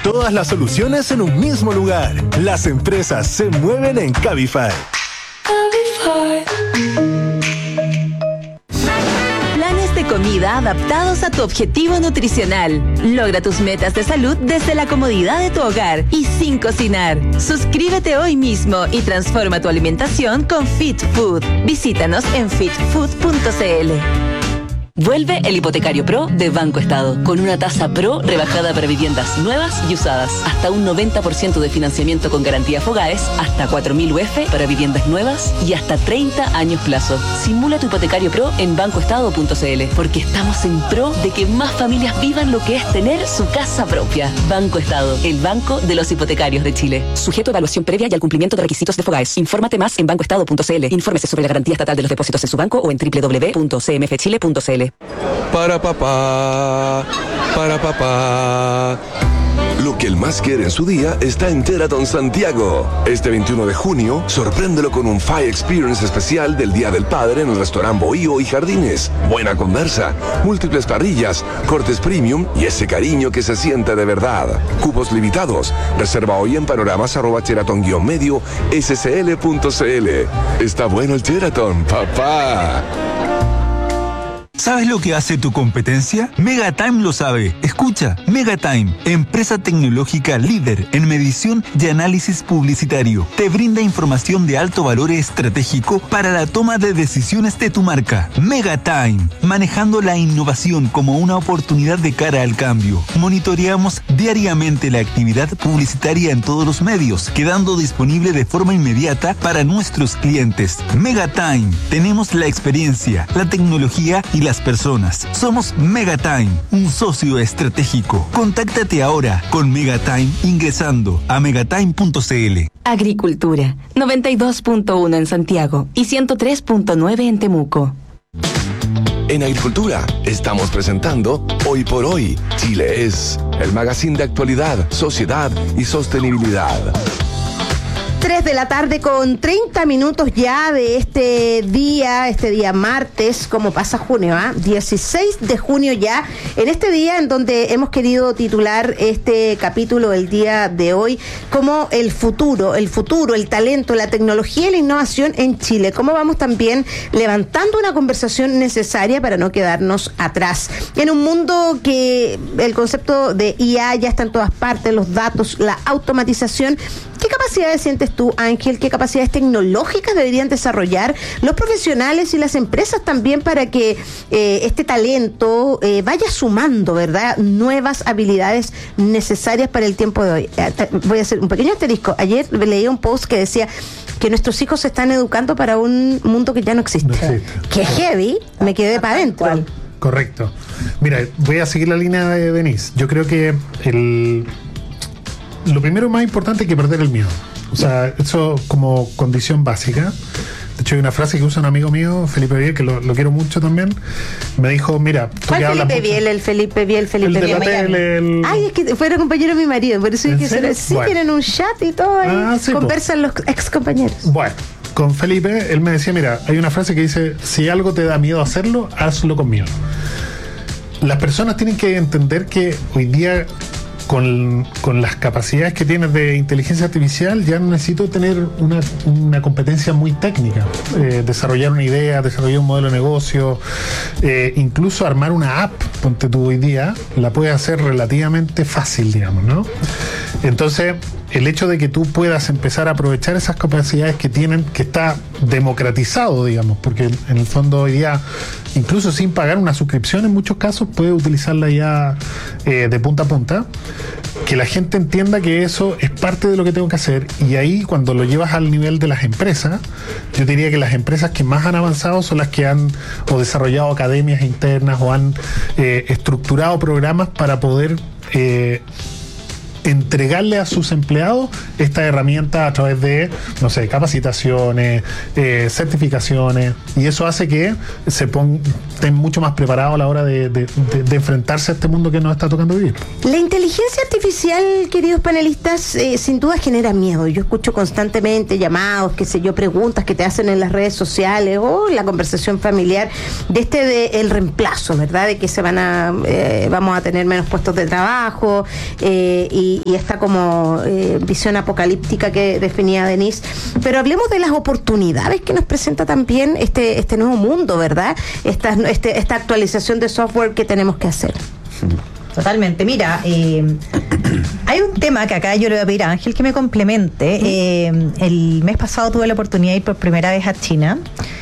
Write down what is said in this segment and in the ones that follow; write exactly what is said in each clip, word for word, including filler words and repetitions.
todas las soluciones en un mismo lugar. Las empresas se mueven en Cabify. Planes de comida adaptados a tu objetivo nutricional. Logra tus metas de salud desde la comodidad de tu hogar y sin cocinar. Suscríbete hoy mismo y transforma tu alimentación con Fit Food. Visítanos en fit food punto c l. Vuelve el Hipotecario Pro de Banco Estado, con una tasa Pro rebajada para viviendas nuevas y usadas, hasta un noventa por ciento de financiamiento con garantía Fogaes, hasta cuatro mil U F para viviendas nuevas y hasta treinta años plazo. Simula tu Hipotecario Pro en banco estado punto c l, porque estamos en pro de que más familias vivan lo que es tener su casa propia. Banco Estado, el banco de los hipotecarios de Chile. Sujeto a evaluación previa y al cumplimiento de requisitos de Fogaes. Infórmate más en banco estado punto c l. Infórmese sobre la garantía estatal de los depósitos en su banco o en doble u doble u doble u punto c m f chile punto c l. Para papá, para papá. Lo que el más quiere en su día está en Sheraton Santiago. Este veintiuno de junio, sorpréndelo con un Fire Experience especial del Día del Padre en el restaurante Bohío y Jardines. Buena conversa, múltiples parrillas, cortes premium y ese cariño que se siente de verdad. Cupos limitados. Reserva hoy en panoramas arroba sheraton guión medio scl punto cl. Está bueno el Sheraton, papá. ¿Sabes lo que hace tu competencia? Megatime lo sabe. Escucha, Megatime, empresa tecnológica líder en medición y análisis publicitario. Te brinda información de alto valor estratégico para la toma de decisiones de tu marca. Megatime, manejando la innovación como una oportunidad de cara al cambio. Monitoreamos diariamente la actividad publicitaria en todos los medios, quedando disponible de forma inmediata para nuestros clientes. Megatime, tenemos la experiencia, la tecnología y las personas. Somos Megatime, un socio estratégico. Contáctate ahora con Megatime ingresando a megatime punto c l. Agricultura, noventa y dos punto uno en Santiago y ciento tres punto nueve en Temuco. En Agricultura estamos presentando Hoy por Hoy, Chile es, el magazine de actualidad, sociedad y sostenibilidad. tres de la tarde con treinta minutos ya de este día, este día martes, como pasa junio, ¿ah? dieciséis de junio ya, en este día en donde hemos querido titular este capítulo el día de hoy como el futuro, el futuro, el talento, la tecnología y la innovación en Chile. Cómo vamos también levantando una conversación necesaria para no quedarnos atrás. En un mundo que el concepto de I A ya está en todas partes, los datos, la automatización. ¿Qué capacidades sientes tú, Ángel? ¿Qué capacidades tecnológicas deberían desarrollar los profesionales y las empresas también para que eh, este talento eh, vaya sumando, ¿verdad?, nuevas habilidades necesarias para el tiempo de hoy? Voy a hacer un pequeño asterisco. Ayer leí un post que decía que nuestros hijos se están educando para un mundo que ya no existe. No existe. Qué heavy, me quedé para adentro. Correcto. Mira, voy a seguir la línea de Denise. Yo creo que el... lo primero más importante es que perder el miedo. O sea, eso como condición básica. De hecho, hay una frase que usa un amigo mío, Felipe Biel, que lo, lo quiero mucho también. Me dijo, mira, tú ¿cuál que hablas Felipe Biel? El Felipe Biel, Felipe el Biel. De la tele, el... Ay, es que fuera compañero de mi marido, por eso es que se, sí, bueno, tienen un chat y todo ahí, ah, sí, conversan pues los ex compañeros. Bueno, con Felipe, él me decía, mira, hay una frase que dice, si algo te da miedo hacerlo, hazlo con miedo. Las personas tienen que entender que hoy día, Con, con las capacidades que tienes de inteligencia artificial, ya no necesito tener una, una competencia muy técnica. Eh, desarrollar una idea, desarrollar un modelo de negocio, eh, incluso armar una app, ponte tú hoy día, la puedes hacer relativamente fácil, digamos, ¿no? Entonces, el hecho de que tú puedas empezar a aprovechar esas capacidades que tienen, que está democratizado, digamos, porque en el fondo hoy día, incluso sin pagar una suscripción, en muchos casos puedes utilizarla ya eh, de punta a punta, que la gente entienda que eso es parte de lo que tengo que hacer. Y ahí, cuando lo llevas al nivel de las empresas, yo diría que las empresas que más han avanzado son las que han o desarrollado academias internas o han eh, estructurado programas para poder eh, entregarle a sus empleados esta herramienta a través de, no sé, capacitaciones, eh, certificaciones, y eso hace que se pon, estén mucho más preparados a la hora de, de, de, de enfrentarse a este mundo que nos está tocando vivir. La inteligencia artificial, queridos panelistas, eh, sin duda genera miedo. Yo escucho constantemente llamados, qué sé yo, preguntas que te hacen en las redes sociales o en la conversación familiar de este de el reemplazo, ¿verdad? De que se van a, eh, vamos a tener menos puestos de trabajo eh, y y, y esta como eh, visión apocalíptica que definía Denise, pero hablemos de las oportunidades que nos presenta también este este nuevo mundo, ¿verdad? Esta, este, esta actualización de software que tenemos que hacer. Totalmente. Mira, eh, hay un tema que acá yo le voy a pedir a Ángel que me complemente. Eh, el mes pasado tuve la oportunidad de ir por primera vez a China.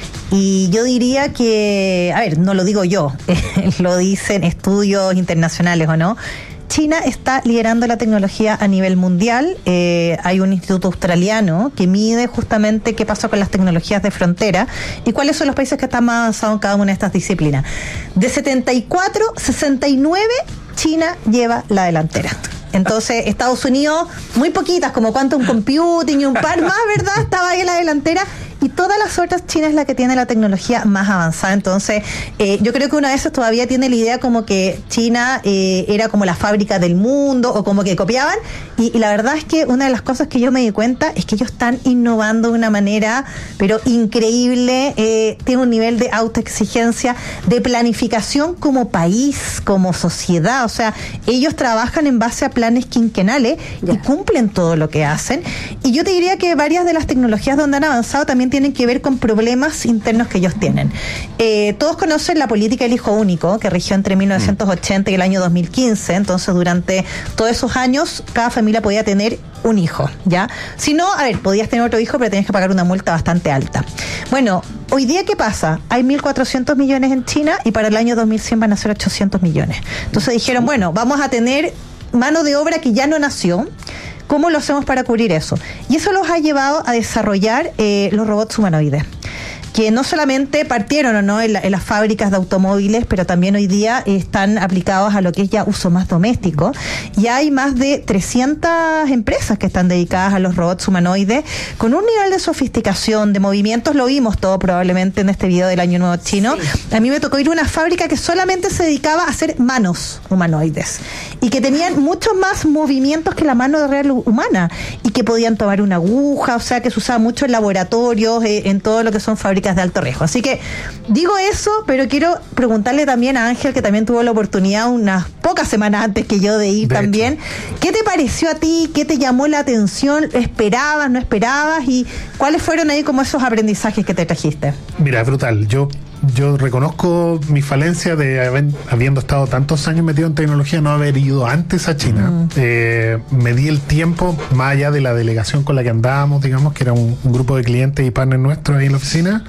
Y yo diría que, a ver, no lo digo yo, lo dicen estudios internacionales o no. China está liderando la tecnología a nivel mundial. Eh, hay un instituto australiano que mide justamente qué pasa con las tecnologías de frontera y cuáles son los países que están más avanzados en cada una de estas disciplinas. De setenta y cuatro, sesenta y nueve, China lleva la delantera. Entonces, Estados Unidos, muy poquitas, como Quantum Computing y un par más, ¿verdad? Estaba ahí en la delantera. Y todas las otras, China es la que tiene la tecnología más avanzada. Entonces, eh, yo creo que una de esas todavía tiene la idea como que China eh, era como la fábrica del mundo o como que copiaban. Y, y la verdad es que una de las cosas que yo me di cuenta es que ellos están innovando de una manera, pero increíble. Eh, tiene un nivel de autoexigencia, de planificación como país, como sociedad. O sea, ellos trabajan en base a planes quinquenales yeah. y cumplen todo lo que hacen. Y yo te diría que varias de las tecnologías donde han avanzado también tienen que ver con problemas internos que ellos tienen. Eh, todos conocen la política del hijo único, que rigió entre mil novecientos ochenta y el año dos mil quince. Entonces, durante todos esos años, cada familia podía tener un hijo, ¿ya? Si no, a ver, podías tener otro hijo, pero tenías que pagar una multa bastante alta. Bueno, hoy día, ¿qué pasa? Hay mil cuatrocientos millones en China y para el año dos mil cien van a ser ochocientos millones. Entonces dijeron, bueno, vamos a tener mano de obra que ya no nació. ¿Cómo lo hacemos para cubrir eso? Y eso los ha llevado a desarrollar eh, los robots humanoides, que no solamente partieron o no en, la, en las fábricas de automóviles, pero también hoy día están aplicados a lo que es ya uso más doméstico. Y hay más de trescientas empresas que están dedicadas a los robots humanoides, con un nivel de sofisticación, de movimientos, lo vimos todo probablemente en este video del Año Nuevo Chino. Sí. A mí me tocó ir a una fábrica que solamente se dedicaba a hacer manos humanoides, y que tenían muchos más movimientos que la mano real humana, y que podían tomar una aguja, o sea, que se usaba mucho en laboratorios, eh, en todo lo que son fábricas de alto riesgo. Así que digo eso, pero quiero preguntarle también a Ángel, que también tuvo la oportunidad unas pocas semanas antes que yo de ir de también. Hecho. ¿Qué te pareció a ti? ¿Qué te llamó la atención? ¿Esperabas, no esperabas? ¿Y cuáles fueron ahí como esos aprendizajes que te trajiste? Mira, brutal. Yo Yo reconozco mi falencia de haber, habiendo estado tantos años metido en tecnología, no haber ido antes a China. Mm. Eh, me di el tiempo, más allá de la delegación con la que andábamos, digamos, que era un, un grupo de clientes y partners nuestros ahí en la oficina,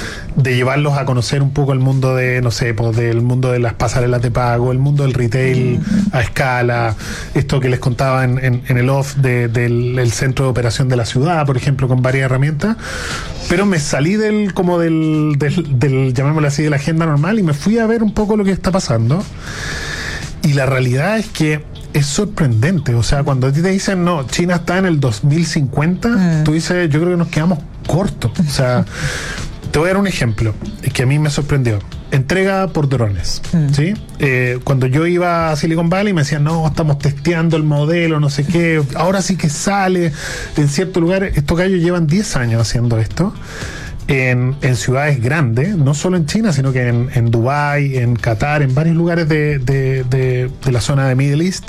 de llevarlos a conocer un poco el mundo de, no sé, pues del mundo de las pasarelas de pago, el mundo del retail mm. a escala, esto que les contaba en, en, en el off de, del el centro de operación de la ciudad, por ejemplo, con varias herramientas. Pero me salí del, como del, del, del, llamémoslo así, de la agenda normal, y me fui a ver un poco lo que está pasando. Y la realidad es que es sorprendente. O sea, cuando a ti te dicen, no, China está en el dos mil cincuenta, mm. tú dices, yo creo que nos quedamos cortos. O sea, te voy a dar un ejemplo que a mí me sorprendió. Entrega por drones, mm. ¿sí? Eh, cuando yo iba a Silicon Valley me decían, no, estamos testeando el modelo, no sé qué, ahora sí que sale en cierto lugar. Estos gallos llevan diez años haciendo esto en, en ciudades grandes, no solo en China, sino que en, en Dubái, en Qatar, en varios lugares de, de, de, de la zona de Middle East.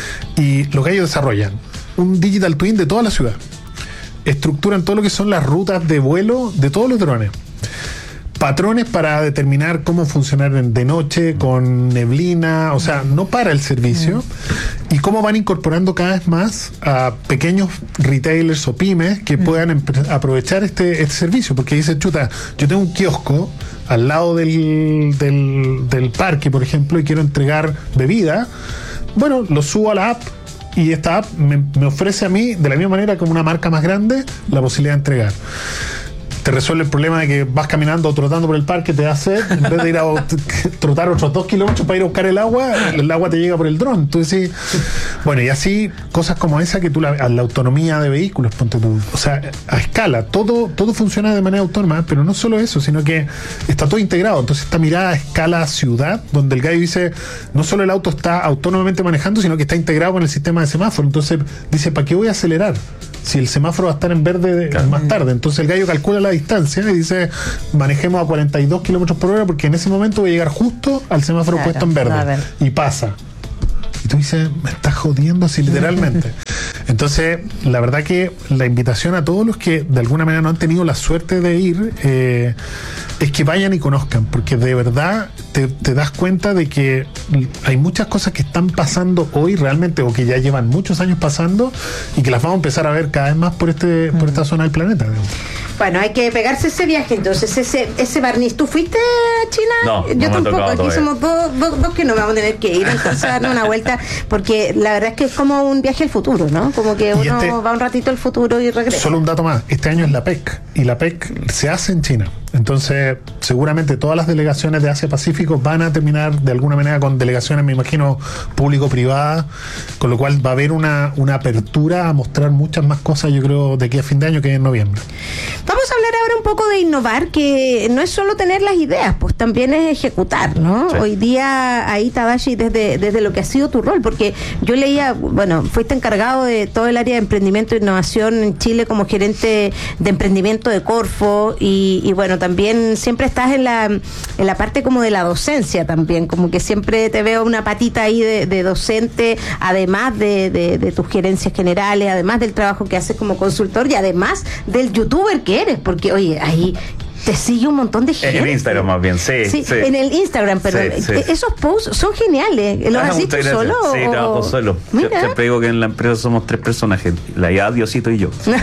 Y los gallos desarrollan un digital twin de toda la ciudad, estructuran todo lo que son las rutas de vuelo de todos los drones, patrones para determinar cómo funcionar de noche, con neblina, o sea, no para el servicio, y cómo van incorporando cada vez más a pequeños retailers o pymes que puedan aprovechar este, este servicio, porque dice, chuta, yo tengo un kiosco al lado del, del, del parque, por ejemplo, y quiero entregar bebida. Bueno, lo subo a la app, y esta app me, me ofrece a mí, de la misma manera como una marca más grande, la posibilidad de entregar. Te resuelve el problema de que vas caminando o trotando por el parque, te da sed, en vez de ir a trotar otros dos kilómetros para ir a buscar el agua, el agua te llega por el dron. Entonces, sí, bueno, y así cosas como esa, que tú la, la autonomía de vehículos, ponte tú, o sea, a escala, todo, todo funciona de manera autónoma, pero no solo eso, sino que está todo integrado. Entonces, esta mirada a escala ciudad, donde el gallo dice, no solo el auto está autónomamente manejando, sino que está integrado con el sistema de semáforo. Entonces, dice, ¿para qué voy a acelerar si el semáforo va a estar en verde claro. más tarde? Entonces el gallo calcula la distancia y dice, manejemos a cuarenta y dos kilómetros por hora, porque en ese momento voy a llegar justo al semáforo claro, puesto en verde, y pasa. Y tú tú dices, me estás jodiendo así literalmente. Entonces, la verdad que la invitación a todos los que de alguna manera no han tenido la suerte de ir, eh, es que vayan y conozcan, porque de verdad te, te das cuenta de que hay muchas cosas que están pasando hoy realmente, o que ya llevan muchos años pasando, y que las vamos a empezar a ver cada vez más por este por esta zona del planeta, digamos. Bueno, hay que pegarse ese viaje, entonces, ese ese barniz. ¿Tú fuiste a China? No, Yo no me ha tampoco, tocado aquí todavía. somos dos, dos, dos que no vamos a tener que ir, entonces a darnos una vuelta, porque la verdad es que es como un viaje al futuro, ¿no? Como que uno este, va un ratito al futuro y regresa. Solo un dato más, este año es la P E C, y la P E C se hace en China. Entonces, seguramente todas las delegaciones de Asia-Pacífico van a terminar de alguna manera con delegaciones, me imagino, público-privadas, con lo cual va a haber una, una apertura a mostrar muchas más cosas, yo creo, de aquí a fin de año, que es en noviembre. Vamos a hablar ahora un poco de innovar, que no es solo tener las ideas, pues también es ejecutar, ¿no? Sí. Hoy día, ahí, Tadashi, desde, desde lo que ha sido tu rol, porque yo leía, bueno, fuiste encargado de todo el área de emprendimiento e innovación en Chile como gerente de emprendimiento de Corfo, y, y bueno, también siempre estás en la en la parte como de la docencia también, como que siempre te veo una patita ahí de, de docente, además de, de, de tus gerencias generales, además del trabajo que haces como consultor, y además del youtuber que eres, porque oye, ahí te sigue un montón de gente. En Instagram más bien, sí. Sí, sí. en el Instagram, perdón. Sí, sí. Esos posts son geniales. ¿Los Ah, has hecho muchas gracias. solo? Sí, o- trabajo solo. Mira. Siempre digo que en la empresa somos tres personajes, la I A, Diosito y yo. Somos,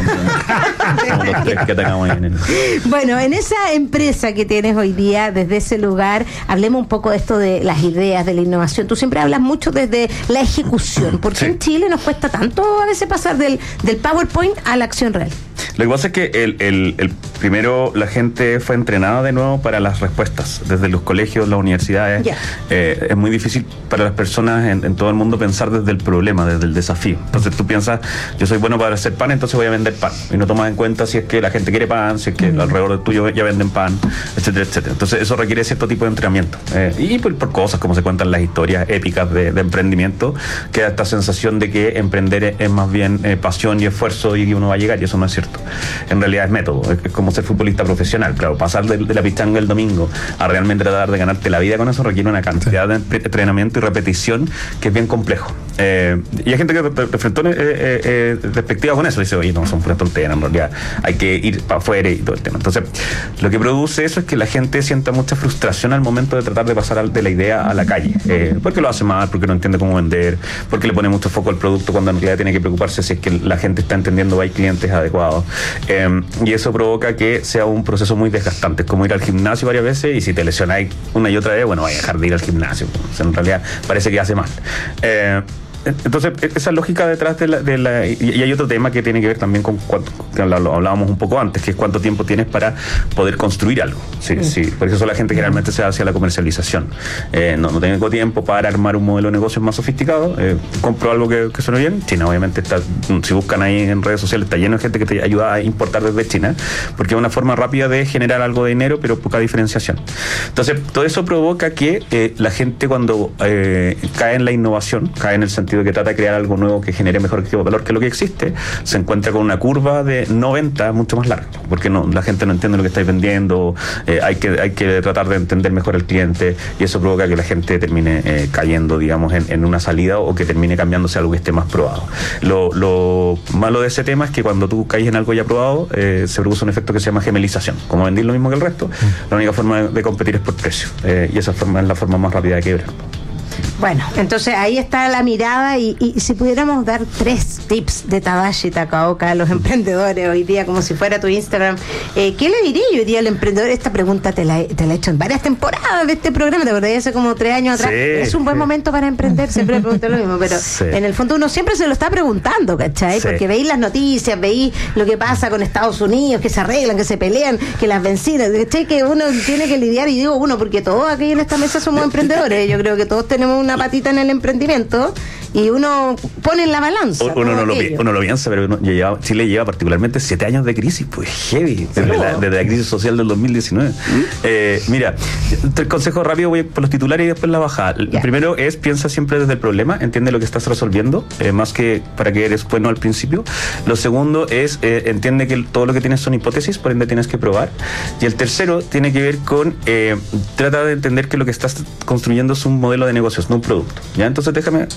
somos los tres que tengamos ahí en el... Bueno, en esa empresa que tienes hoy día, desde ese lugar, hablemos un poco de esto de las ideas, de la innovación. Tú siempre hablas mucho desde la ejecución. ¿Por qué Sí. en Chile nos cuesta tanto a veces pasar del, del PowerPoint a la acción real? Lo que pasa es que el, el, el primero la gente fue entrenada de nuevo para las respuestas desde los colegios, las universidades. Ya. Eh, es muy difícil para las personas en, en todo el mundo pensar desde el problema, desde el desafío. Entonces tú piensas, yo soy bueno para hacer pan, entonces voy a vender pan, y no tomas en cuenta si es que la gente quiere pan, si es que alrededor de tuyo ya venden pan, etcétera, etcétera. Entonces eso requiere cierto tipo de entrenamiento, eh, y por, por cosas como se cuentan las historias épicas de, de emprendimiento, que da esta sensación de que emprender es, es más bien eh, pasión y esfuerzo, y que uno va a llegar, y eso no es cierto. En realidad es método, es, es como ser futbolista profesional. Claro, pasar de, de la pichanga el domingo a realmente tratar de ganarte la vida con eso requiere una cantidad de entre- entrenamiento y repetición que es bien complejo. Eh, y hay gente que te enfrentó eh, eh, eh, perspectiva con eso, dice, oye, no, son puras tonteras, en realidad hay que ir para afuera y todo el tema. Entonces, lo que produce eso es que la gente sienta mucha frustración al momento de tratar de pasar al- de la idea a la calle, eh, porque lo hace mal, porque no entiende cómo vender, porque le pone mucho foco al producto cuando en realidad tiene que preocuparse si es que la gente está entendiendo, hay clientes adecuados. Eh, y eso provoca que sea un proceso muy desgastante. Es como ir al gimnasio varias veces, y si te lesionáis una y otra vez, bueno, vaya a dejar de ir al gimnasio. O sea, en realidad parece que hace mal. Eh, Entonces, esa lógica detrás de la, de la... Y hay otro tema que tiene que ver también con cuánto, que lo hablábamos un poco antes, que es cuánto tiempo tienes para poder construir algo. Sí, mm. sí. Por eso la gente generalmente se va hacia la comercialización. Eh, no, no tengo tiempo para armar un modelo de negocio más sofisticado. Eh, compro algo que, que suene bien. China, obviamente, está, si buscan ahí en redes sociales, está lleno de gente que te ayuda a importar desde China, porque es una forma rápida de generar algo de dinero, pero poca diferenciación. Entonces, todo eso provoca que eh, la gente, cuando eh, cae en la innovación, cae en el sentido que trata de crear algo nuevo que genere mejor valor que lo que existe, se encuentra con una curva de noventa mucho más larga, porque no, la gente no entiende lo que estáis vendiendo, eh, hay que hay que tratar de entender mejor al cliente, y eso provoca que la gente termine eh, cayendo, digamos, en, en una salida, o que termine cambiándose a algo que esté más probado. Lo, lo malo de ese tema es que cuando tú caes en algo ya probado, eh, se produce un efecto que se llama gemelización. Como vendís lo mismo que el resto, la única forma de, de competir es por precio, eh, y esa forma es la forma más rápida de quebrar. Bueno, entonces ahí está la mirada, y, y si pudiéramos dar tres tips de Tadashi Takaoka a los emprendedores hoy día, como si fuera tu Instagram, eh, ¿qué le diría yo hoy día al emprendedor? Esta pregunta te la, he- te la he hecho en varias temporadas de este programa, te acordás, hace como tres años atrás. Sí. Es un buen momento para emprender, siempre me pregunto lo mismo, pero Sí. en el fondo uno siempre se lo está preguntando, ¿cachai? Sí. Porque veis las noticias, veis lo que pasa con Estados Unidos, que se arreglan, que se pelean, que las vencidas, ¿cachai? Que uno tiene que lidiar, y digo uno, porque todos aquí en esta mesa somos emprendedores, yo creo que todos tenemos una patita en el emprendimiento, y uno pone en la balanza. Uno todo no, lo, pi- aquello. uno lo piensa, pero uno ya lleva- Chile lleva particularmente siete años de crisis, pues heavy, desde, la, desde la crisis social del dos mil diecinueve. Eh, mira, el consejo rápido, voy por los titulares y después la bajada. El Ya. primero es, piensa siempre desde el problema, entiende lo que estás resolviendo, eh, más que para que eres bueno al principio. Lo segundo es, eh, entiende que todo lo que tienes son hipótesis, por ende tienes que probar. Y el tercero tiene que ver con, eh, trata de entender que lo que estás construyendo es un modelo de negocios, no un producto. ¿Ya? Entonces déjame echar pie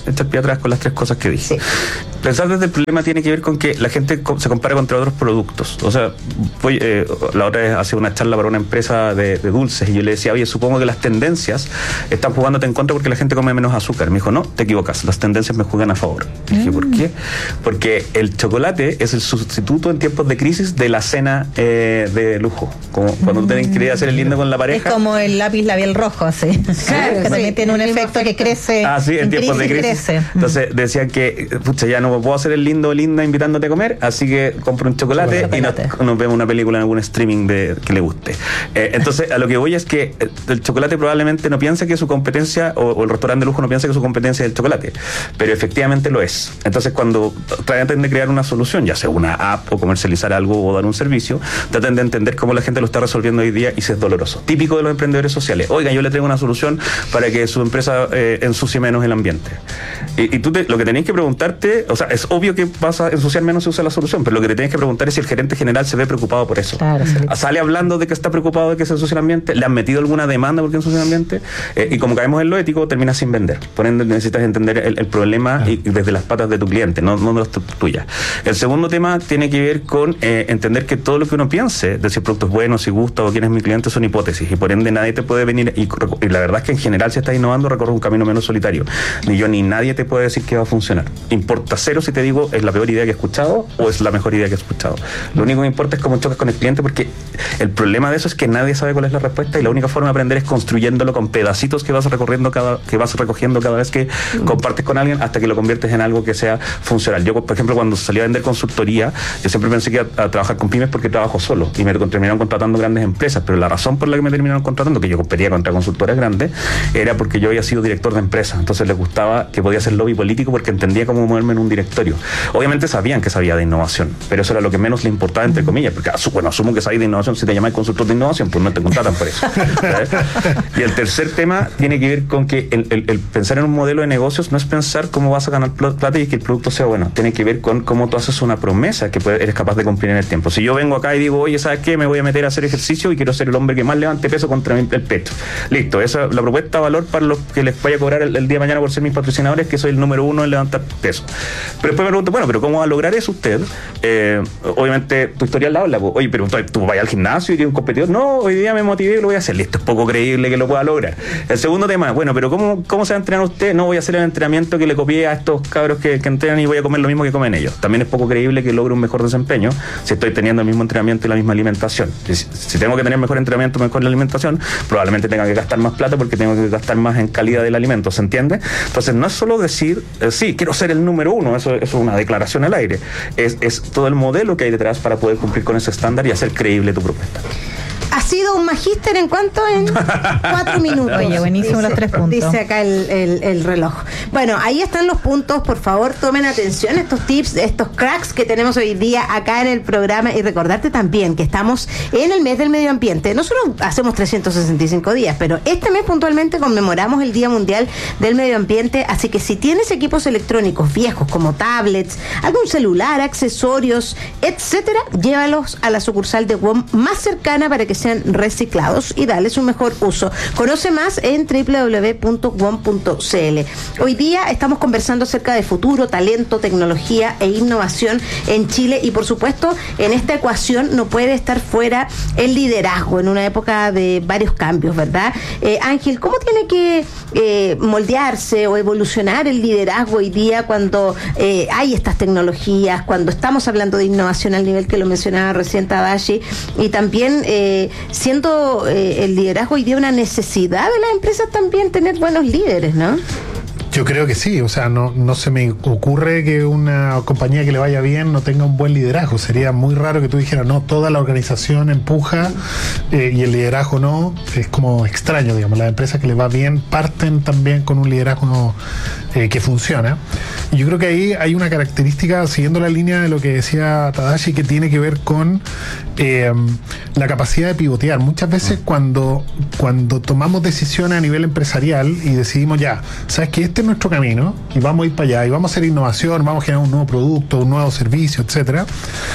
atrás con las tres cosas que dije. Sí. Pensar desde el problema tiene que ver con que la gente se compara contra otros productos. O sea, voy, eh, la otra vez hacía una charla para una empresa de, de dulces y yo le decía, oye, supongo que las tendencias están jugándote en contra porque la gente come menos azúcar. Me dijo, no, te equivocas, las tendencias me juegan a favor. Mm. Dije, ¿por qué? Porque el chocolate es el sustituto en tiempos de crisis de la cena eh, de lujo. Como cuando mm. tenés que ir a hacer el lindo con la pareja. Es como el lápiz labial rojo, así. Claro, que también tiene un efecto que crece. Ah, sí, en, en tiempos de crisis. Crece. Entonces decían que, pucha, ya no puedo hacer el lindo o linda invitándote a comer, así que compro un chocolate, chocolate. y nos, nos vemos una película en algún streaming de, que le guste. Eh, entonces, a lo que voy es que el chocolate probablemente no piensa que su competencia, o, o el restaurante de lujo no piensa que su competencia es el chocolate, pero efectivamente lo es. Entonces, cuando tratan de crear una solución, ya sea una app o comercializar algo o dar un servicio, tratan de entender cómo la gente lo está resolviendo hoy día y si es doloroso. Típico de los emprendedores sociales. Oiga, yo le traigo una solución para que su empresa eh, ensucie menos el ambiente. Y, y tú te, lo que tenéis que preguntarte, o sea, es obvio que vas a ensuciar menos si usa la solución, pero lo que te tienes que preguntar es si el gerente general se ve preocupado por eso. Claro, sí. Sale hablando de que está preocupado de que se ensucie el ambiente, le han metido alguna demanda porque ensucia el ambiente, eh, y como caemos en lo ético, terminas sin vender. Por ende, necesitas entender el, el problema y, y desde las patas de tu cliente, no, no de las tuyas. El segundo tema tiene que ver con eh, entender que todo lo que uno piense de si el producto es bueno, si gusta o quién es mi cliente son hipótesis, y por ende nadie te puede venir, y, y la verdad es que en general si estás innovando recorres un camino menos solitario. Ni yo ni nadie te puede decir que va a funcionar. Importa cero si te digo es la peor idea que he escuchado o es la mejor idea que he escuchado. Lo único que importa es cómo chocas con el cliente, porque el problema de eso es que nadie sabe cuál es la respuesta y la única forma de aprender es construyéndolo con pedacitos que vas recorriendo cada, que vas recogiendo cada vez que mm. compartes con alguien hasta que lo conviertes en algo que sea funcional. Yo, por ejemplo, cuando salí a vender consultoría, yo siempre pensé que iba a, a trabajar con pymes porque trabajo solo y me terminaron contratando grandes empresas, pero la razón por la que me terminaron contratando, que yo competía contra consultoras grandes, era porque yo había sido director de empresa, entonces les gustaba que podía hacer lobby político porque entendía cómo moverme en un directorio. Obviamente sabían que sabía de innovación, pero eso era lo que menos le importaba, entre comillas, porque bueno, asumo que sabéis de innovación, si te llamáis consultor de innovación, pues no te contratan por eso. ¿Sabes? Y el tercer tema tiene que ver con que el, el, el pensar en un modelo de negocios no es pensar cómo vas a ganar plata y que el producto sea bueno, tiene que ver con cómo tú haces una promesa que puedes, eres capaz de cumplir en el tiempo. Si yo vengo acá y digo, oye, ¿sabes qué? Me voy a meter a hacer ejercicio y quiero ser el hombre que más levante peso contra el pecho. Listo, esa es la propuesta de valor para los que les vaya a cobrar el, el día de mañana por ser mis patrocinadores, que soy el número uno en levantar peso. Pero después me pregunto, bueno, pero ¿cómo va a lograr eso usted? Eh, obviamente tu historial la habla, oye, pero tú, tú vas al gimnasio y tienes un competidor. No, hoy día me motivé y lo voy a hacer. Listo, es poco creíble que lo pueda lograr. El segundo tema, bueno, pero ¿cómo, cómo se va a entrenar usted? No voy a hacer el entrenamiento que le copié a estos cabros que, que entrenan y voy a comer lo mismo que comen ellos. También es poco creíble que logre un mejor desempeño si estoy teniendo el mismo entrenamiento y la misma alimentación. Si, si tengo que tener mejor entrenamiento, mejor la alimentación, probablemente tenga que gastar más plata porque tengo que gastar más en calidad del alimento, ¿se entiende? Entonces no es solo decir, eh, sí, quiero ser el número uno, eso, eso es una declaración al aire, es, es todo el modelo que hay detrás para poder cumplir con ese estándar y hacer creíble tu propuesta. Ha sido un magíster en cuanto en cuatro minutos. Oye, buenísimo dice, los tres puntos. Dice acá el, el, el reloj. Bueno, ahí están los puntos. Por favor, tomen atención estos tips, estos cracks que tenemos hoy día acá en el programa. Y recordarte también que estamos en el mes del medio ambiente. Nosotros hacemos trescientos sesenta y cinco días, pero este mes puntualmente conmemoramos el Día Mundial del Medio Ambiente. Así que si tienes equipos electrónicos viejos como tablets, algún celular, accesorios, etcétera, llévalos a la sucursal de W O M más cercana para que sean reciclados y darles un mejor uso. Conoce más en doble u doble u doble u punto wom punto c l. Hoy día estamos conversando acerca de futuro, talento, tecnología e innovación en Chile y por supuesto en esta ecuación no puede estar fuera el liderazgo en una época de varios cambios, ¿verdad? Eh, Ángel, ¿cómo tiene que eh, moldearse o evolucionar el liderazgo hoy día cuando eh, hay estas tecnologías, cuando estamos hablando de innovación al nivel que lo mencionaba recién Tadashi y también eh, siendo eh, el liderazgo hoy día una necesidad de las empresas también tener buenos líderes, ¿no? Yo creo que sí, o sea, no, no se me ocurre que una compañía que le vaya bien no tenga un buen liderazgo. Sería muy raro que tú dijeras, no, toda la organización empuja eh, y el liderazgo no. Es como extraño, digamos. Las empresas que les va bien parten también con un liderazgo eh, que funciona. Y yo creo que ahí hay una característica, siguiendo la línea de lo que decía Tadashi, que tiene que ver con eh, la capacidad de pivotear. Muchas veces cuando, cuando tomamos decisiones a nivel empresarial y decidimos ya, ¿sabes qué? Este nuestro camino y vamos a ir para allá y vamos a hacer innovación, vamos a generar un nuevo producto, un nuevo servicio, etcétera.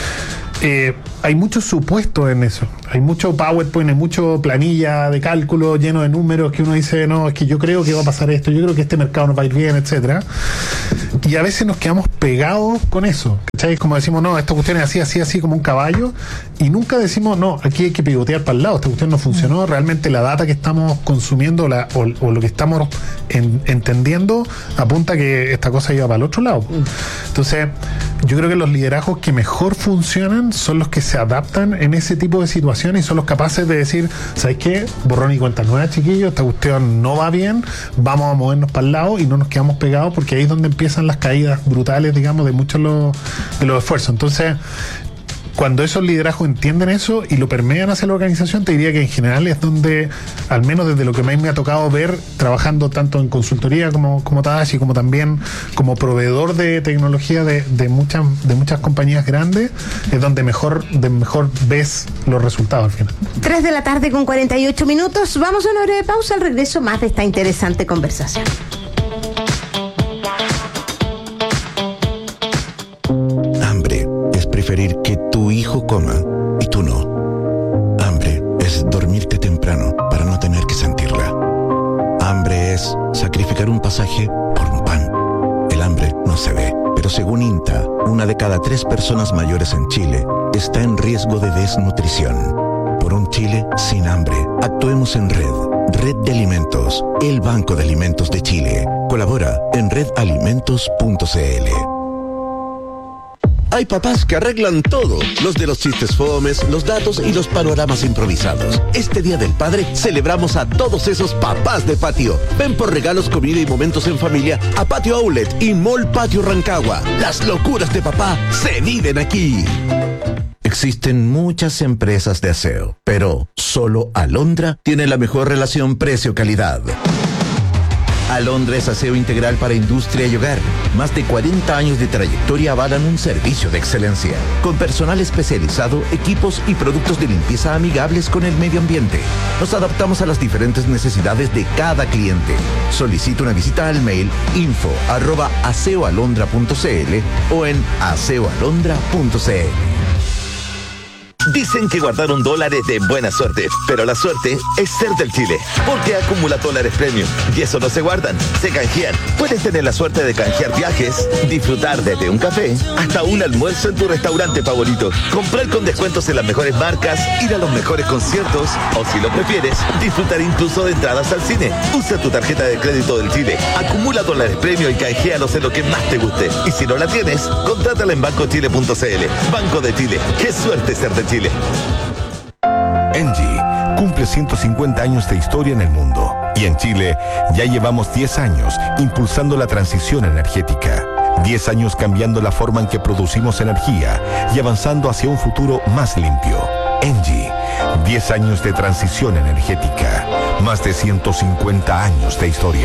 Eh, hay muchos supuestos en eso, hay mucho PowerPoint, hay mucho planilla de cálculo lleno de números que uno dice, no, es que yo creo que va a pasar esto, yo creo que este mercado nos va a ir bien, etcétera. y a veces nos quedamos pegados con eso, ¿cachai? Como decimos, no, esta cuestión es así, así, así, como un caballo, y nunca decimos, no, aquí hay que pivotear para el lado, esta cuestión no funcionó, realmente la data que estamos consumiendo la, o, o lo que estamos en, entendiendo apunta que esta cosa iba para el otro lado. Entonces, yo creo que los liderazgos que mejor funcionan son los que se adaptan en ese tipo de situaciones y son los capaces de decir, ¿sabes qué? Borrón y cuenta nueva, chiquillos, esta cuestión no va bien, vamos a movernos para el lado y no nos quedamos pegados, porque ahí es donde empiezan las caídas brutales, digamos, de muchos de los, de los esfuerzos. Entonces, cuando esos liderazgos entienden eso y lo permean hacia la organización, te diría que en general es donde, al menos desde lo que más me ha tocado ver, trabajando tanto en consultoría como, como Tadashi, como también como proveedor de tecnología de, de muchas de muchas compañías grandes, es donde mejor, de mejor ves los resultados al final. tres de la tarde con cuarenta y ocho minutos. Vamos a una breve pausa, al regreso más de esta interesante conversación. Preferir que tu hijo coma y tú no. Hambre es dormirte temprano para no tener que sentirla. Hambre es sacrificar un pasaje por un pan. El hambre no se ve, pero según INTA, una de cada tres personas mayores en Chile está en riesgo de desnutrición. Por un Chile sin hambre, actuemos en red. Red de Alimentos, el Banco de Alimentos de Chile. Colabora en red alimentos punto c l. Hay papás que arreglan todo, los de los chistes fomes, los datos y los panoramas improvisados. Este Día del Padre celebramos a todos esos papás de patio. Ven por regalos, comida y momentos en familia a Patio Outlet y Mall Patio Rancagua. Las locuras de papá se viven aquí. Existen muchas empresas de aseo, pero solo Alondra tiene la mejor relación precio-calidad. Alondra es aseo integral para industria y hogar. Más de cuarenta años de trayectoria avalan un servicio de excelencia, con personal especializado, equipos y productos de limpieza amigables con el medio ambiente. Nos adaptamos a las diferentes necesidades de cada cliente. Solicita una visita al mail info arroba aseoalondra punto c l o en aseoalondra punto c l. Dicen que guardaron dólares de buena suerte, pero la suerte es ser del Chile, porque acumula dólares premium y eso no se guardan, se canjean. Puedes tener la suerte de canjear viajes, disfrutar desde un café hasta un almuerzo en tu restaurante favorito, comprar con descuentos en las mejores marcas, ir a los mejores conciertos o, si lo prefieres, disfrutar incluso de entradas al cine. Usa tu tarjeta de crédito del Chile, acumula dólares premium y canjealos en lo que más te guste. Y si no la tienes, contrátala en banco chile punto c l. Banco de Chile, qué suerte ser de Chile. Engie cumple ciento cincuenta años de historia en el mundo y en Chile ya llevamos diez años impulsando la transición energética. diez años cambiando la forma en que producimos energía y avanzando hacia un futuro más limpio. Engie, diez años de transición energética, más de ciento cincuenta años de historia.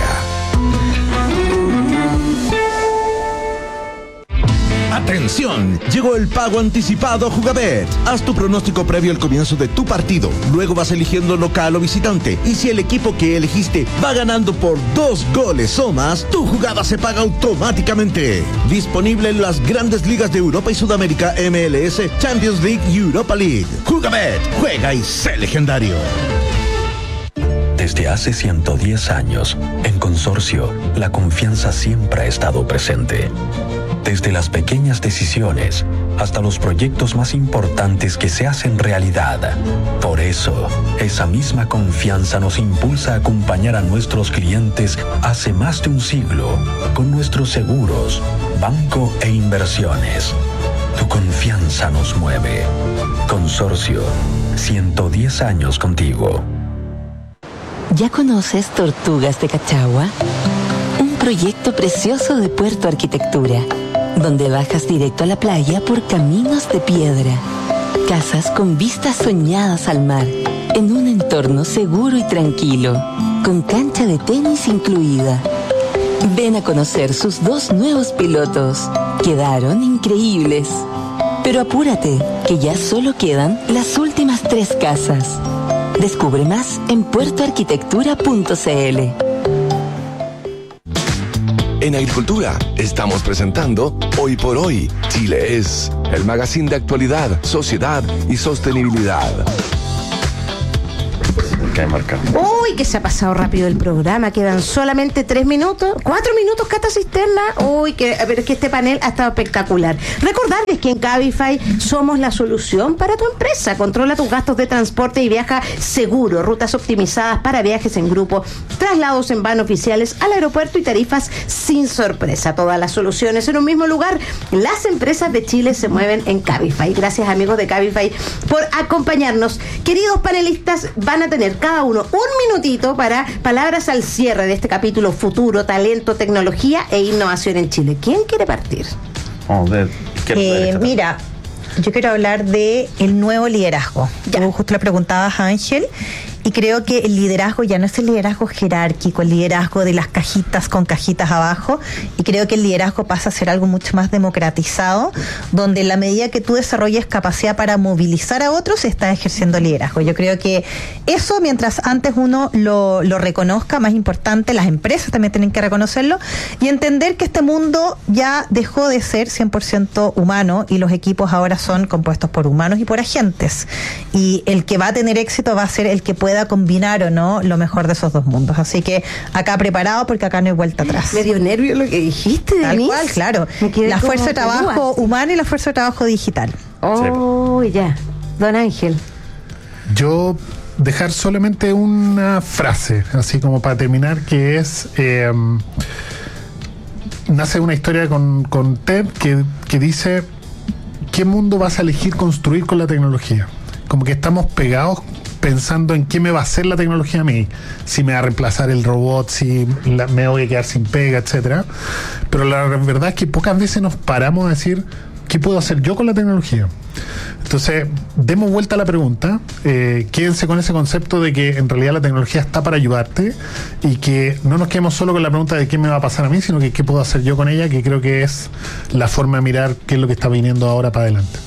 ¡Atención! Llegó el pago anticipado Jugabet. Haz tu pronóstico previo al comienzo de tu partido. Luego vas eligiendo local o visitante. Y si el equipo que elegiste va ganando por dos goles o más, tu jugada se paga automáticamente. Disponible en las grandes ligas de Europa y Sudamérica, M L S, Champions League y Europa League. Jugabet, juega y sé legendario. Desde hace ciento diez años, en Consorcio, la confianza siempre ha estado presente. Desde las pequeñas decisiones hasta los proyectos más importantes que se hacen realidad. Por eso, esa misma confianza nos impulsa a acompañar a nuestros clientes hace más de un siglo con nuestros seguros, banco e inversiones. Tu confianza nos mueve. Consorcio, ciento diez años contigo. ¿Ya conoces Tortugas de Cachagua? Un proyecto precioso de Puerto Arquitectura, donde bajas directo a la playa por caminos de piedra. Casas con vistas soñadas al mar, en un entorno seguro y tranquilo, con cancha de tenis incluida. Ven a conocer sus dos nuevos pilotos. Quedaron increíbles. Pero apúrate, que ya solo quedan las últimas tres casas. Descubre más en puerto arquitectura punto c l. En Agricultura estamos presentando Hoy por Hoy, Chile es, el magazine de actualidad, sociedad y sostenibilidad. que hay marcado. Uy, que se ha pasado rápido el programa. Quedan solamente tres minutos. Cuatro minutos, Cata Cisterna. Uy, que, pero es que este panel ha estado espectacular. Recordarles que en Cabify somos la solución para tu empresa. Controla tus gastos de transporte y viaja seguro. Rutas optimizadas para viajes en grupo, traslados en van oficiales al aeropuerto y tarifas sin sorpresa. Todas las soluciones en un mismo lugar. Las empresas de Chile se mueven en Cabify. Gracias, amigos de Cabify, por acompañarnos. Queridos panelistas, van a tener cada uno un minutito para palabras al cierre de este capítulo: futuro, talento, tecnología e innovación en Chile. ¿Quién quiere partir? Oh, de, eh, mira, yo quiero hablar de el nuevo liderazgo. Ya. Tú justo le preguntabas a Ángel. Y creo que el liderazgo ya no es el liderazgo jerárquico, el liderazgo de las cajitas con cajitas abajo, y creo que el liderazgo pasa a ser algo mucho más democratizado, donde en la medida que tú desarrolles capacidad para movilizar a otros, estás ejerciendo liderazgo. Yo creo que eso, mientras antes uno lo, lo reconozca, más importante, las empresas también tienen que reconocerlo, y entender que este mundo ya dejó de ser cien por ciento humano, y los equipos ahora son compuestos por humanos y por agentes. Y el que va a tener éxito va a ser el que puede combinar o no lo mejor de esos dos mundos. Así que acá preparado, porque acá no hay vuelta atrás. Me dio nervio lo que dijiste, Tal Denise. cual, claro. La fuerza de trabajo humana y la fuerza de trabajo digital. Oh, sí. Ya. Don Ángel. Yo dejar solamente una frase, así como para terminar, que es... Eh, nace una historia con, con Ted que, que dice: ¿qué mundo vas a elegir construir con la tecnología? Como que estamos pegados pensando en qué me va a hacer la tecnología a mí, si me va a reemplazar el robot, si la, me voy a quedar sin pega, etcétera. Pero la verdad es que pocas veces nos paramos a decir: ¿qué puedo hacer yo con la tecnología? Entonces, demos vuelta a la pregunta, eh, quédense con ese concepto de que en realidad la tecnología está para ayudarte, y que no nos quedemos solo con la pregunta de qué me va a pasar a mí, sino que qué puedo hacer yo con ella, que creo que es la forma de mirar qué es lo que está viniendo ahora para adelante.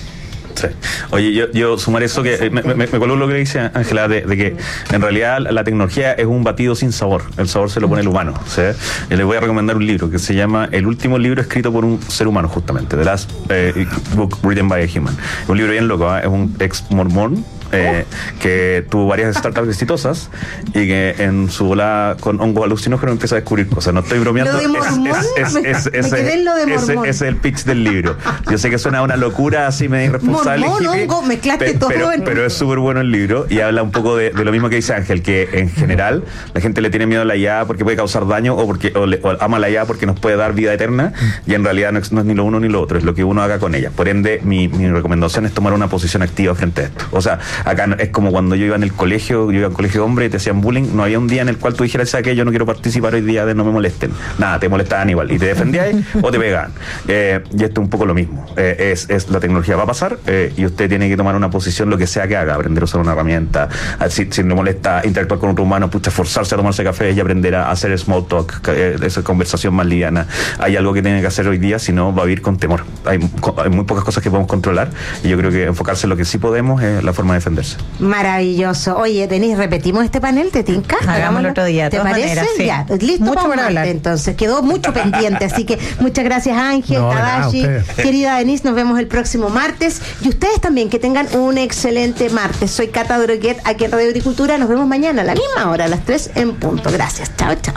Sí. Oye, yo, yo sumar eso que me, me, me coló lo que dice Ángela, de, de que en realidad la tecnología es un batido sin sabor. El sabor se lo pone el humano. ¿Sí? Yo les voy a recomendar un libro que se llama El último libro escrito por un ser humano, justamente, The Last eh, Book Written by a Human. Es un libro bien loco, ¿eh? Es un ex mormón eh, oh. que tuvo varias startups exitosas y que en su volada con hongos alucinógenos empieza a descubrir cosas. No estoy bromeando. ¿Lo de mormón? Es, es, es, es, me, ese, me quedé en lo de mormón. Ese, ese es el pitch del libro. Yo sé que suena una locura así medio irresponsable. Mormón, hongo, mezclaste pe, todo. Pero, en... pero es súper bueno el libro y habla un poco de, de lo mismo que dice Ángel, que en general la gente le tiene miedo a la I A porque puede causar daño, o porque o le, o ama la I A porque nos puede dar vida eterna, y en realidad no es, no es ni lo uno ni lo otro, es lo que uno haga con ella. Por ende, mi, mi recomendación es tomar una posición activa frente a esto. O sea, acá es como cuando yo iba en el colegio, yo iba en colegio de hombre y te hacían bullying, no había un día en el cual tú dijeras: ¿sabes qué? Yo no quiero participar hoy día de no me molesten. Nada, te molestaban igual y te defendías o te pegaban. Eh, y esto es un poco lo mismo. Eh, es, es la tecnología va a pasar eh, y usted tiene que tomar una posición, lo que sea que haga, aprender a usar una herramienta, a, si, si le molesta interactuar con otro humano, pucha, esforzarse a tomarse café y aprender a hacer small talk, eh, esa conversación más liviana. Hay algo que tiene que hacer hoy día, si no va a vivir con temor. Hay, hay muy pocas cosas que podemos controlar y yo creo que enfocarse en lo que sí podemos es la forma de defenderse. Maravilloso. Oye, Denise, repetimos este panel, ¿te tinca? Hagámoslo otro día. ¿Te parece? Maneras, sí. Ya, listo mucho para hablar. Entonces, quedó mucho pendiente, así que muchas gracias, Ángel, no, Tadashi, nada, querida Denise, nos vemos el próximo martes, y ustedes también, que tengan un excelente martes. Soy Cata Droguet, aquí en Radio Agricultura. Nos vemos mañana a la misma hora, a las tres en punto. Gracias, chao, chao.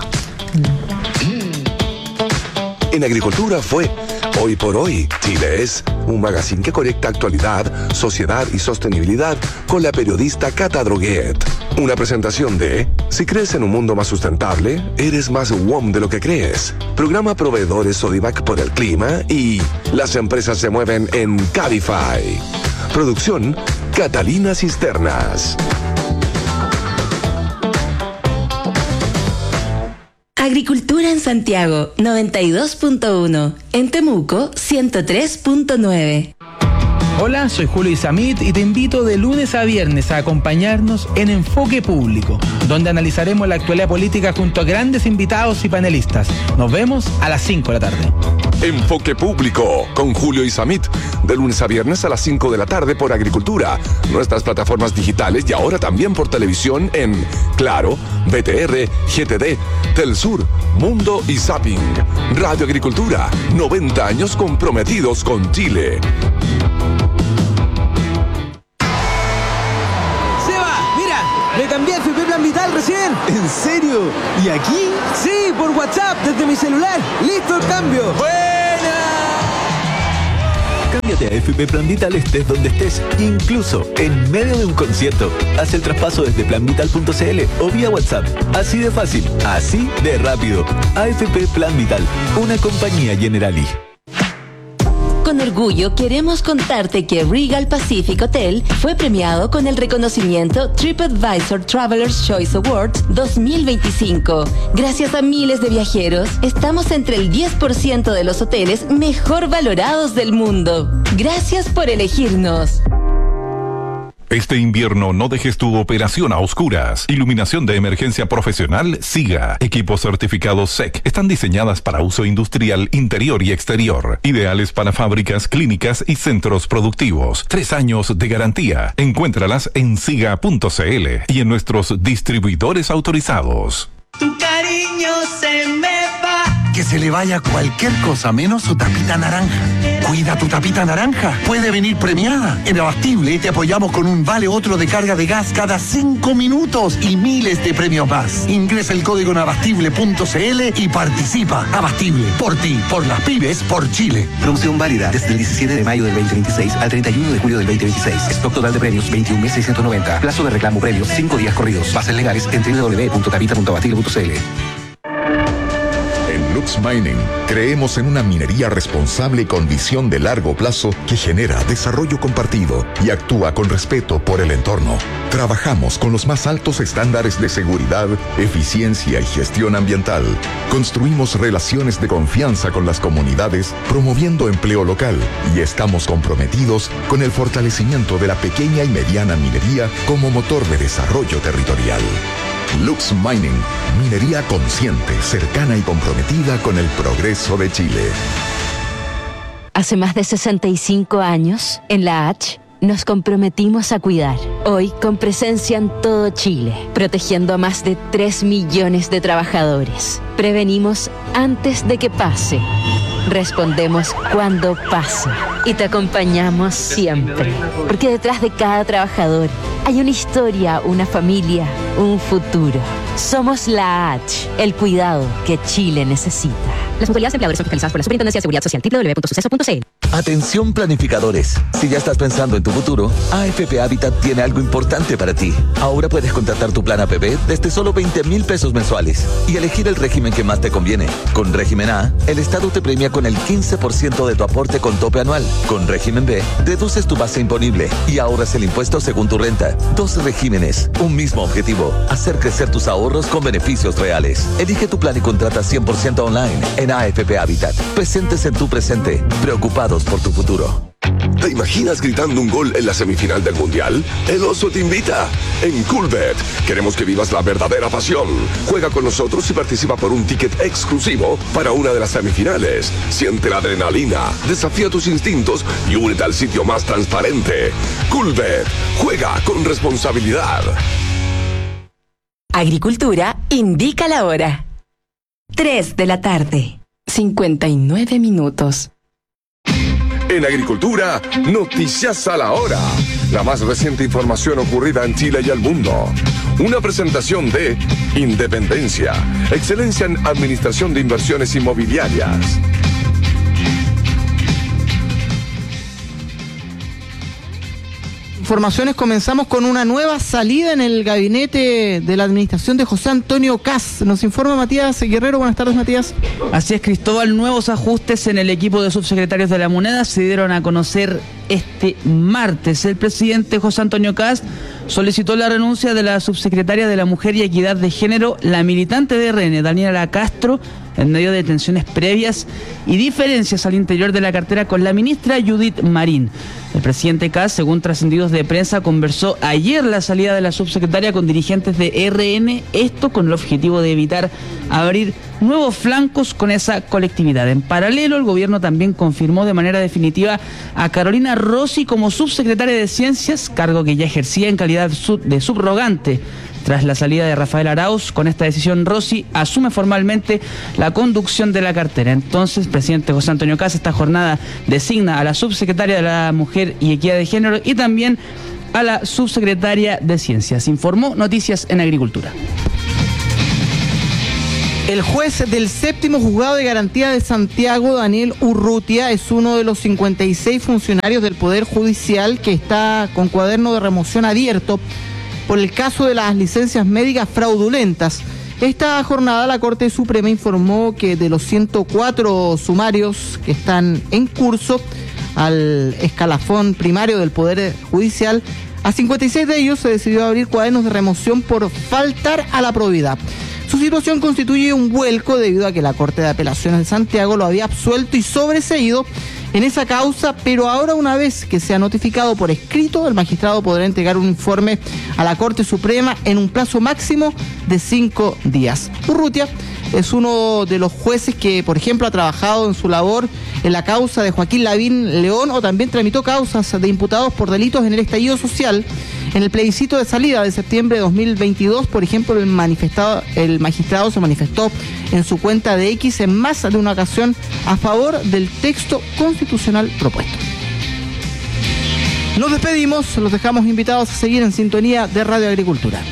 En Agricultura fue Hoy por Hoy. Chile es un magazine que conecta actualidad, sociedad y sostenibilidad con la periodista Cata Droguet. Una presentación de: si crees en un mundo más sustentable, eres más W O M de lo que crees. Programa Proveedores Sodimac por el clima y las empresas se mueven en Cabify. Producción Catalina Cisternas. Agricultura en Santiago, noventa y dos punto uno. En Temuco, ciento tres punto nueve. Hola, soy Julio Isamit y te invito de lunes a viernes a acompañarnos en Enfoque Público, donde analizaremos la actualidad política junto a grandes invitados y panelistas. Nos vemos a las cinco de la tarde. Enfoque Público con Julio Isamit, de lunes a viernes a las cinco de la tarde por Agricultura, nuestras plataformas digitales y ahora también por televisión en Claro, B T R, G T D, Telsur, Mundo y Zapping. Radio Agricultura, noventa años comprometidos con Chile. ¡Seba! ¡Mira! ¡Me cambié el digital recién. ¿En serio? ¿Y aquí? Sí, por WhatsApp, desde mi celular. ¡Listo el cambio! ¡Buena! Cámbiate a F P Plan Vital estés donde estés, incluso en medio de un concierto. Haz el traspaso desde plan vital punto c l o vía WhatsApp. Así de fácil, así de rápido. A F P Plan Vital, una compañía Generali. Con orgullo queremos contarte que Regal Pacific Hotel fue premiado con el reconocimiento TripAdvisor Traveler's Choice Awards dos mil veinticinco. Gracias a miles de viajeros, estamos entre el diez por ciento de los hoteles mejor valorados del mundo. Gracias por elegirnos. Este invierno no dejes tu operación a oscuras. Iluminación de emergencia profesional SIGA. Equipos certificados S E C. Están diseñadas para uso industrial interior y exterior. Ideales para fábricas, clínicas y centros productivos. Tres años de garantía. Encuéntralas en siga punto c l y en nuestros distribuidores autorizados. Tu cariño se me va. Que se le vaya cualquier cosa menos su tapita naranja. Cuida tu tapita naranja. Puede venir premiada. En Abastible te apoyamos con un vale otro de carga de gas cada cinco minutos y miles de premios más. Ingresa el código en abastible punto c l y participa. Abastible. Por ti, por las pymes, por Chile. Promoción válida desde el diecisiete de mayo del veinte veintiséis al treinta y uno de julio del veinte veintiséis. Stock total de premios veintiún mil seiscientos noventa. Plazo de reclamo premios cinco días corridos. Bases legales en doble u doble u doble u punto tapita punto abastible punto c l. En Lux Mining creemos en una minería responsable con visión de largo plazo que genera desarrollo compartido y actúa con respeto por el entorno. Trabajamos con los más altos estándares de seguridad, eficiencia y gestión ambiental. Construimos relaciones de confianza con las comunidades, promoviendo empleo local, y estamos comprometidos con el fortalecimiento de la pequeña y mediana minería como motor de desarrollo territorial. Lux Mining, minería consciente, cercana y comprometida con el progreso de Chile. Hace más de sesenta y cinco años, en la H, nos comprometimos a cuidar. Hoy, con presencia en todo Chile, protegiendo a más de tres millones de trabajadores. Prevenimos antes de que pase. Respondemos cuando pasa. Y te acompañamos siempre. Porque detrás de cada trabajador hay una historia, una familia, un futuro. Somos la H, el cuidado que Chile necesita. Las mutualidades empleadores son fiscalizadas por la Superintendencia de Seguridad Social. doble u doble u doble u punto suceso punto c l. Atención planificadores. Si ya estás pensando en tu futuro, A F P Habitat tiene algo importante para ti. Ahora puedes contratar tu plan A P B desde solo veinte mil pesos mensuales y elegir el régimen que más te conviene. Con régimen A, el Estado te premia con el quince por ciento de tu aporte con tope anual. Con régimen B, deduces tu base imponible y ahorras el impuesto según tu renta. Dos regímenes, un mismo objetivo: hacer crecer tus ahorros con beneficios reales. Elige tu plan y contrata cien por ciento online en A F P Habitat. Presentes en tu presente, preocupados por tu futuro. ¿Te imaginas gritando un gol en la semifinal del Mundial? El Oso te invita. En Coolbet queremos que vivas la verdadera pasión. Juega con nosotros y participa por un ticket exclusivo para una de las semifinales. Siente la adrenalina, desafía tus instintos y únete al sitio más transparente. Coolbet. Juega con responsabilidad. Agricultura indica la hora. tres de la tarde, cincuenta y nueve minutos. En Agricultura, noticias a la hora. La más reciente información ocurrida en Chile y el mundo. Una presentación de Independencia, excelencia en administración de inversiones inmobiliarias. Informaciones, comenzamos con una nueva salida en el gabinete de la administración de José Antonio Kast. Nos informa Matías Guerrero. Buenas tardes, Matías. Así es, Cristóbal. Nuevos ajustes en el equipo de subsecretarios de la moneda se dieron a conocer este martes. El presidente José Antonio Kast solicitó la renuncia de la subsecretaria de la Mujer y Equidad de Género, la militante de R N, Daniela Castro, en medio de tensiones previas y diferencias al interior de la cartera con la ministra Judith Marín. El presidente Kast, según trascendidos de prensa, conversó ayer la salida de la subsecretaria con dirigentes de R N, esto con el objetivo de evitar abrir nuevos flancos con esa colectividad. En paralelo, el gobierno también confirmó de manera definitiva a Carolina Rossi como subsecretaria de Ciencias, cargo que ya ejercía en calidad de subrogante. Tras la salida de Rafael Arauz, con esta decisión Rossi asume formalmente la conducción de la cartera. Entonces, presidente José Antonio Kast esta jornada designa a la subsecretaria de la Mujer y Equidad de Género y también a la subsecretaria de Ciencias. Informó Noticias en Agricultura. El juez del séptimo juzgado de garantía de Santiago, Daniel Urrutia, es uno de los cincuenta y seis funcionarios del Poder Judicial que está con cuaderno de remoción abierto por el caso de las licencias médicas fraudulentas. Esta jornada la Corte Suprema informó que de los ciento cuatro sumarios que están en curso al escalafón primario del Poder Judicial, a cincuenta y seis de ellos se decidió abrir cuadernos de remoción por faltar a la probidad. Su situación constituye un vuelco debido a que la Corte de Apelaciones de Santiago lo había absuelto y sobreseído en esa causa, pero ahora, una vez que sea notificado por escrito, el magistrado podrá entregar un informe a la Corte Suprema en un plazo máximo de cinco días. Urrutia es uno de los jueces que, por ejemplo, ha trabajado en su labor en la causa de Joaquín Lavín León, o también tramitó causas de imputados por delitos en el estallido social. En el plebiscito de salida de septiembre de dos mil veintidós, por ejemplo, el, manifestado, el magistrado se manifestó en su cuenta de X en más de una ocasión a favor del texto constitucional propuesto. Nos despedimos, los dejamos invitados a seguir en sintonía de Radio Agricultura.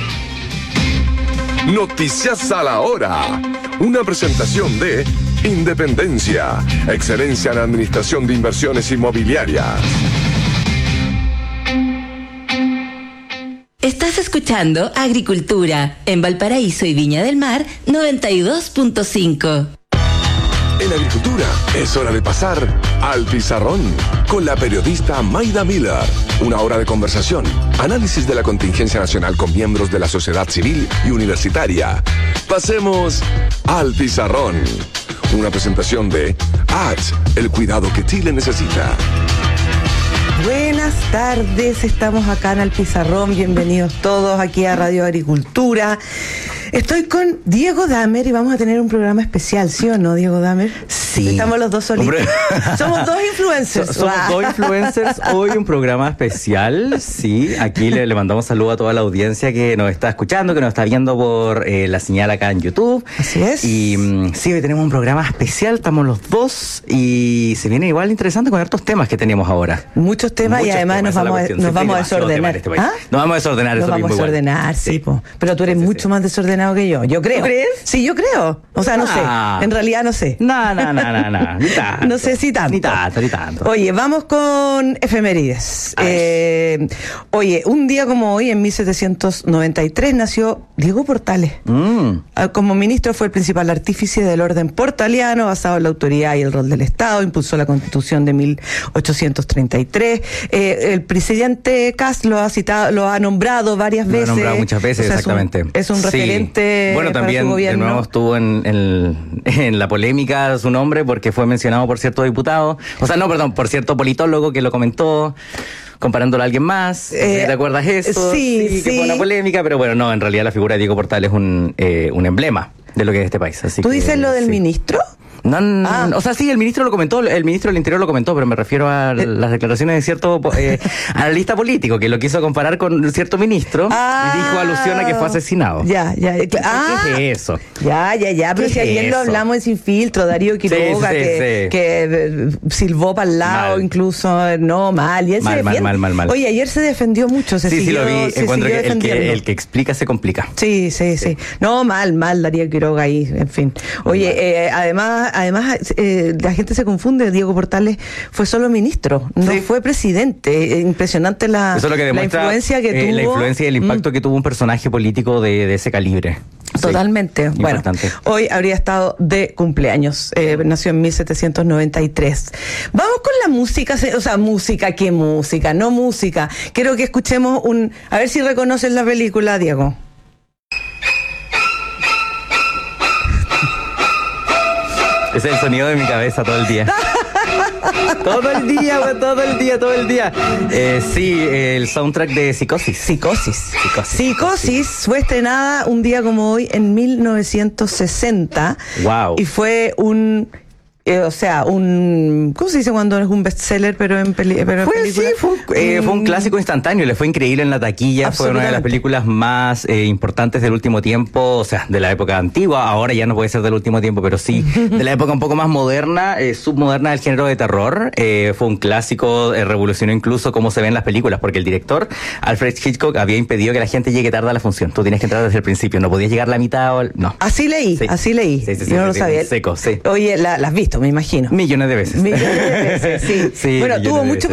Noticias a la hora. Una presentación de Independencia, excelencia en administración de inversiones inmobiliarias. Estás escuchando Agricultura en Valparaíso y Viña del Mar noventa y dos punto cinco. En Agricultura es hora de pasar al pizarrón con la periodista Maida Miller. Una hora de conversación, análisis de la contingencia nacional con miembros de la sociedad civil y universitaria. Pasemos al pizarrón. Una presentación de A T S, el cuidado que Chile necesita. Buenas tardes, estamos acá en el Pizarrón, bienvenidos todos aquí a Radio Agricultura. Estoy con Diego Damer y vamos a tener un programa especial, ¿sí o no, Diego Damer? Sí. Estamos los dos solitos. Somos dos influencers. So, somos dos influencers, hoy un programa especial, sí. Aquí le, le mandamos saludo a toda la audiencia que nos está escuchando, que nos está viendo por eh, la señal acá en YouTube. Así es. Y mm, sí, hoy tenemos un programa especial, estamos los dos y se viene igual interesante con hartos temas que tenemos ahora. Muchos temas Muchos y además temas, nos vamos, a, nos vamos a desordenar. Este ¿Ah? Nos vamos a desordenar, nos eso vamos a desordenar, sí. sí po. Pero tú eres sí, mucho sí. más desordenado que yo, yo creo. ¿Tú crees? Sí, yo creo. O sea, no ah. sé. En realidad no sé. No, no, no, no, no. Ni tanto. No sé si tanto. Ni tanto, ni tanto. Oye, vamos con efemérides. Eh, oye, un día como hoy, en mil setecientos noventa y tres, nació Diego Portales. Mm. Como ministro fue el principal artífice del orden portaliano, basado en la autoridad y el rol del Estado. Impulsó la Constitución de mil ochocientos treinta y tres. Eh, el presidente Kast lo ha citado, lo ha nombrado varias veces. Lo ha nombrado muchas veces, o sea, exactamente. Es un, es un sí. referente. Bueno, para también su gobierno. de nuevo estuvo en, en, en la polémica su nombre porque fue mencionado por cierto diputado, o sea, no, perdón, por cierto politólogo que lo comentó comparándolo a alguien más. Eh, ¿Te acuerdas eso? Sí, sí, sí. Que fue una polémica, pero bueno, no, en realidad la figura de Diego Portales es un, eh, un emblema de lo que es este país. Así ¿Tú que, dices lo del sí. ministro? No, no ah. o sea, sí, el ministro lo comentó, el ministro del Interior lo comentó, pero me refiero a eh. las declaraciones de cierto eh, analista político que lo quiso comparar con cierto ministro ah. y dijo alusión a que fue asesinado. Ya, ya. ¿Qué, ah. ¿Qué es eso? Ya, ya, ya, pero si ayer lo hablamos en Sin Filtro, Darío Quiroga, sí, sí, que, sí. que silbó para el lado, mal. incluso, no, mal, y él mal, se mal, mal, mal, mal. Oye, ayer se defendió mucho, se sí, siguió, sí, lo vi, se encuentro que el, que el que explica se complica. Sí, sí, sí. sí. No, mal, mal, Darío Quiroga ahí, en fin. Oye, eh, además, además, eh, la gente se confunde, Diego Portales fue solo ministro, no sí. fue presidente. Impresionante la, Eso es lo que demuestra, la influencia que eh, tuvo. La influencia y el impacto mm. que tuvo un personaje político de, de ese calibre. Totalmente. Sí, bueno, importante. Hoy habría estado de cumpleaños. Eh, nació en mil setecientos noventa y tres. Vamos con la música, o sea, música, ¿qué música? No música. Quiero que escuchemos un... A ver si reconoces la película, Diego. Ese es el sonido de mi cabeza todo el día. Todo el día, güey, todo el día, todo el día. Eh, sí, el soundtrack de Psicosis. Psicosis. Psicosis. Psicosis fue estrenada un día como hoy en mil novecientos sesenta. Wow. Y fue un Eh, o sea, un... ¿Cómo se dice cuando es un bestseller, pero en, peli, pero en fue, película? Sí, fue, un, eh, fue un clásico instantáneo, le fue increíble en la taquilla, fue una de las películas más eh, importantes del último tiempo, o sea, de la época antigua, ahora ya no puede ser del último tiempo, pero sí, de la época un poco más moderna, eh, submoderna del género de terror. Eh, fue un clásico, eh, revolucionó incluso cómo se ven las películas, porque el director, Alfred Hitchcock, había impedido que la gente llegue tarde a la función. Tú tienes que entrar desde el principio, no podías llegar a la mitad o... No. Así leí, sí. así leí. Sí, sí, sí, Yo no sí, lo sabía. Seco, sí. Oye, la, la has visto, me imagino. Millones de veces. Millones de veces, sí. sí bueno, tuvo mucho